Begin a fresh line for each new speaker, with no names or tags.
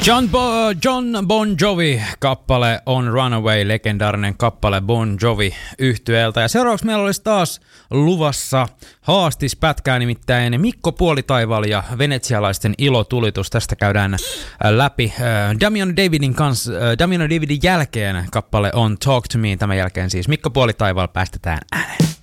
John Bon Jovi kappale on Runaway, legendaarinen kappale Bon Jovi -yhtyeeltä. Ja seuraavaksi meillä olisi taas luvassa haastispätkää, nimittäin Mikko Puolitaival ja venetsialaisten ilotulitus. Tästä käydään läpi Damian Davidin jälkeen kappale on Talk to Me. Tämän jälkeen siis Mikko Puolitaival päästetään ääneen.